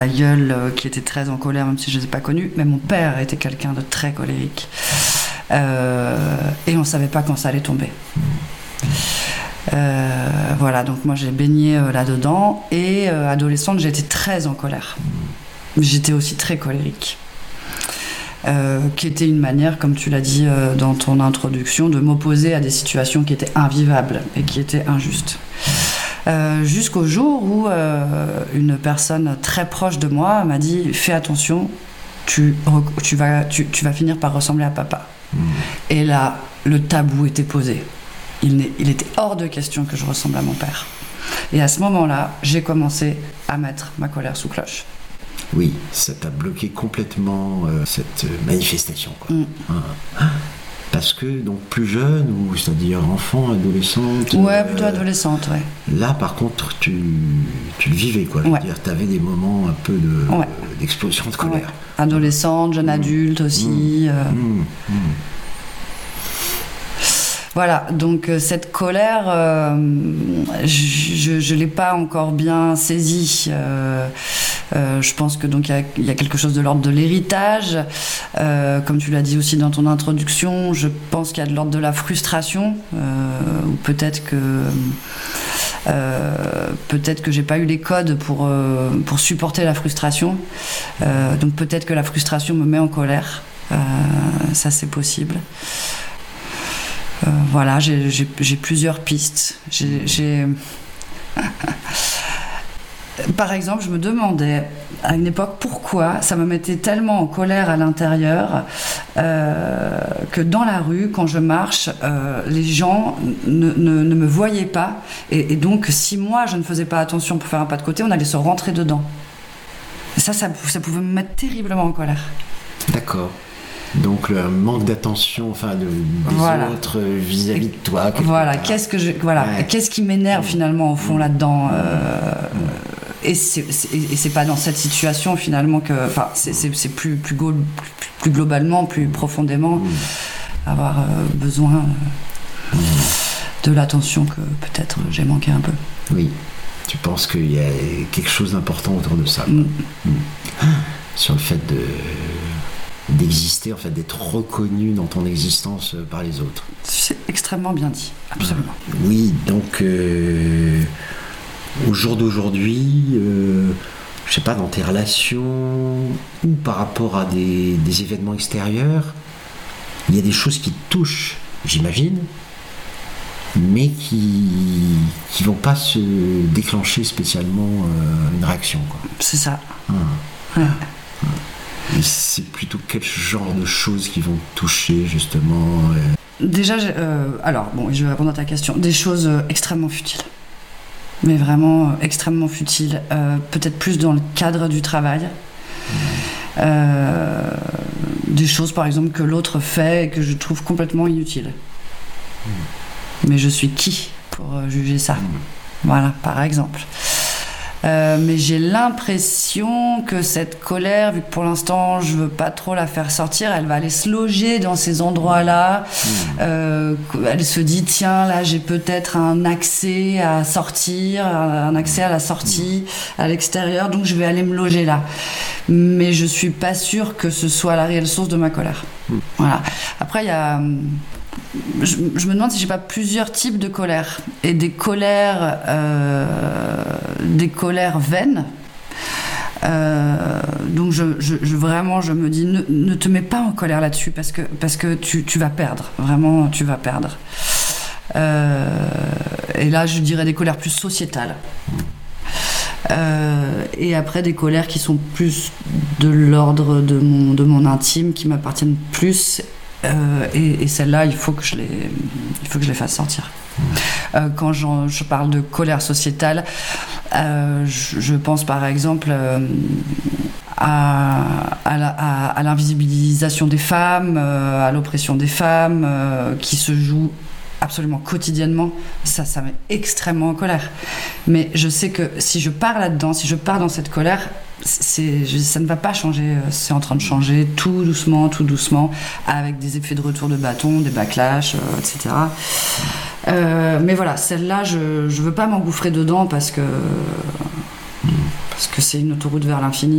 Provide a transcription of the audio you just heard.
la gueule qui était très en colère, même si je ne les ai pas connus, mais mon père était quelqu'un de très colérique. Et on ne savait pas quand ça allait tomber. Voilà, donc moi j'ai baigné là-dedans, et adolescente j'étais très en colère. J'étais aussi très colérique. Qui était une manière, comme tu l'as dit dans ton introduction, de m'opposer à des situations qui étaient invivables et qui étaient injustes. Jusqu'au jour où une personne très proche de moi m'a dit « Fais attention, tu vas finir par ressembler à papa ». Et là, le tabou était posé. Il était hors de question que je ressemble à mon père. Et à ce moment-là, j'ai commencé à mettre ma colère sous cloche. Oui, ça t'a bloqué complètement cette manifestation, quoi. Parce que, donc, plus jeune, ou c'est-à-dire enfant, adolescente. Ouais, plutôt adolescente, ouais. Là, par contre, tu le vivais, quoi. Je veux dire, t'avais des moments un peu d'explosion de colère. Ouais. Adolescente, jeune adulte aussi. Voilà, donc cette colère, je l'ai pas encore bien saisie. Je pense que donc il y a quelque chose de l'ordre de l'héritage. Comme tu l'as dit aussi dans ton introduction, je pense qu'il y a de l'ordre de la frustration, ou peut-être que j'ai pas eu les codes pour supporter la frustration. Donc peut-être que la frustration me met en colère. Ça, c'est possible. Voilà, j'ai plusieurs pistes. Par exemple, je me demandais à une époque pourquoi ça me mettait tellement en colère à l'intérieur que dans la rue, quand je marche, les gens ne me voyaient pas. Et donc, si moi, je ne faisais pas attention pour faire un pas de côté, on allait se rentrer dedans. Et ça pouvait me mettre terriblement en colère. D'accord. Donc le manque d'attention, des autres vis-à-vis de toi. Voilà. Qu'est-ce qui m'énerve finalement au fond là-dedans. Et c'est pas dans cette situation finalement que, c'est plus globalement, plus profondément, avoir besoin de l'attention que peut-être j'ai manqué un peu. Oui. Tu penses qu'il y a quelque chose d'important autour de ça. Sur le fait d'exister, en fait, d'être reconnu dans ton existence par les autres. C'est extrêmement bien dit, absolument. Oui, donc au jour d'aujourd'hui, je sais pas, dans tes relations ou par rapport à des événements extérieurs, il y a des choses qui te touchent, j'imagine, mais qui vont pas se déclencher spécialement une réaction, quoi. C'est ça. Ouais. Et c'est plutôt quel genre de choses qui vont te toucher, justement Déjà, je vais répondre à ta question. Des choses extrêmement futiles. Mais vraiment extrêmement futiles. Peut-être plus dans le cadre du travail. Des choses, par exemple, que l'autre fait et que je trouve complètement inutiles. Mais je suis qui pour juger ça? Voilà, par exemple. Mais j'ai l'impression que cette colère, vu que pour l'instant je veux pas trop la faire sortir, elle va aller se loger dans ces endroits-là. Elle se dit tiens, là j'ai peut-être un accès à sortir, un accès à la sortie, à l'extérieur, donc je vais aller me loger là. Mais je suis pas sûre que ce soit la réelle source de ma colère. Voilà. Après il y a je me demande si j'ai pas plusieurs types de colère et des colères vaines. Donc je me dis ne te mets pas en colère là-dessus parce que tu vas perdre, vraiment tu vas perdre. Et là je dirais des colères plus sociétales. Et après des colères qui sont plus de l'ordre de mon intime, qui m'appartiennent plus. Et celle-là, il faut que je les fasse sortir. Quand je parle de colère sociétale, je pense par exemple à l'invisibilisation des femmes, à l'oppression des femmes, qui se joue absolument quotidiennement. Ça met extrêmement en colère. Mais je sais que si je pars là-dedans, si je pars dans cette colère, ça ne va pas changer. C'est en train de changer tout doucement, avec des effets de retour de bâton, des backlash, etc. Mais voilà, celle-là, je veux pas m'engouffrer dedans parce que c'est une autoroute vers l'infini.